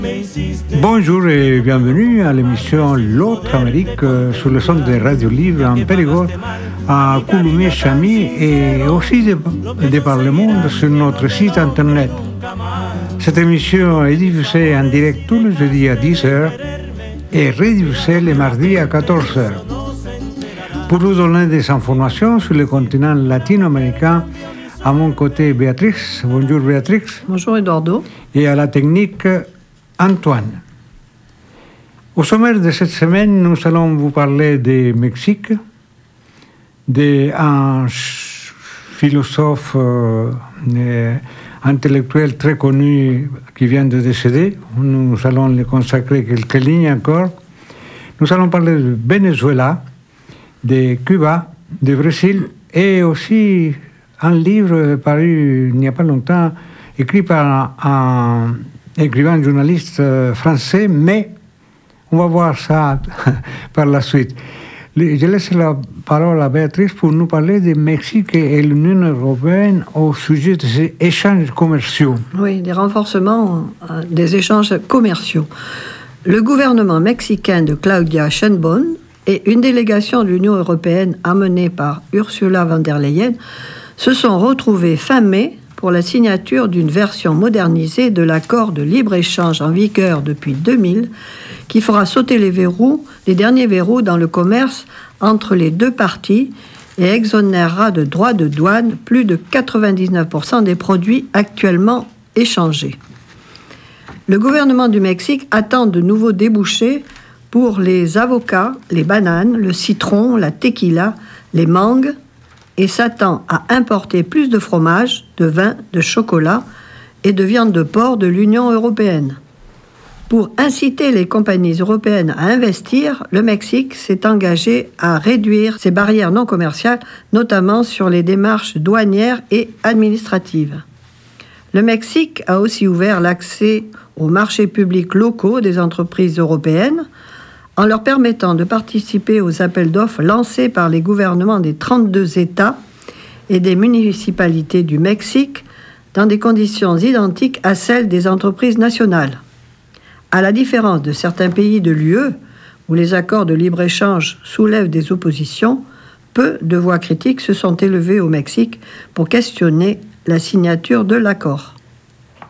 Bonjour et bienvenue à l'émission L'autre Amérique sur le son de Radio Libre en Périgord, à Coulommiers-Chamy et aussi de par le monde sur notre site internet. Cette émission est diffusée en direct tous les jeudis à 10h et rediffusée les mardis à 14h. Pour vous donner des informations sur le continent latino-américain, à mon côté Béatrice. Bonjour Béatrice. Bonjour Eduardo. Et à la technique Antoine. Au sommaire de cette semaine, nous allons vous parler du Mexique, d'un philosophe intellectuel très connu qui vient de décéder. Nous allons lui consacrer quelques lignes encore. Nous allons parler du Venezuela, de Cuba, du Brésil et aussi un livre paru il n'y a pas longtemps, écrit par un écrivain journaliste français, mais on va voir ça par la suite. Je laisse la parole à Béatrice pour nous parler du Mexique et l'Union européenne au sujet des échanges commerciaux. Oui, des renforcements des échanges commerciaux. Le gouvernement mexicain de Claudia Sheinbaum et une délégation de l'Union européenne amenée par Ursula von der Leyen se sont retrouvés fin mai pour la signature d'une version modernisée de l'accord de libre-échange en vigueur depuis 2000, qui fera sauter les derniers verrous dans le commerce entre les deux parties et exonérera de droits de douane plus de 99% des produits actuellement échangés. Le gouvernement du Mexique attend de nouveaux débouchés pour les avocats, les bananes, le citron, la tequila, les mangues, et s'attend à importer plus de fromage, de vin, de chocolat et de viande de porc de l'Union européenne. Pour inciter les compagnies européennes à investir, le Mexique s'est engagé à réduire ses barrières non commerciales, notamment sur les démarches douanières et administratives. Le Mexique a aussi ouvert l'accès aux marchés publics locaux des entreprises européennes, en leur permettant de participer aux appels d'offres lancés par les gouvernements des 32 États et des municipalités du Mexique dans des conditions identiques à celles des entreprises nationales. À la différence de certains pays de l'UE, où les accords de libre-échange soulèvent des oppositions, peu de voix critiques se sont élevées au Mexique pour questionner la signature de l'accord.